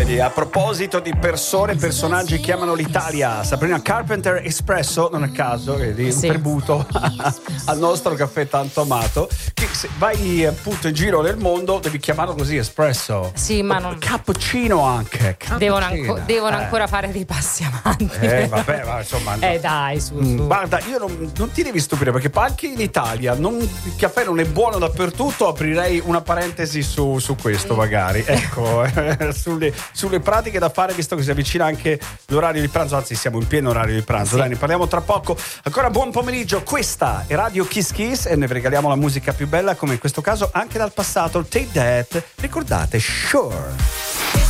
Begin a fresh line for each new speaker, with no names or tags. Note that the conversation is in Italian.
Vedi, a proposito di personaggi che amano l'Italia, Sabrina Carpenter Espresso, non a caso, vedi, un tributo al nostro caffè tanto amato, che se vai appunto in giro nel mondo devi chiamarlo così, Espresso.
Sì, ma non...
Cappuccino anche.
Devono ancora fare dei passi avanti.
Vabbè, ma insomma...
Dai, su.
Guarda, io non ti devi stupire, perché anche in Italia il caffè non è buono dappertutto. Aprirei una parentesi su questo magari, ecco, sulle pratiche da fare, visto che si avvicina anche l'orario di pranzo, anzi siamo in pieno orario di pranzo, dai, ne parliamo tra poco. Ancora buon pomeriggio, questa è Radio Kiss Kiss e ne regaliamo la musica più bella, come in questo caso anche dal passato, Take That, ricordate Sure.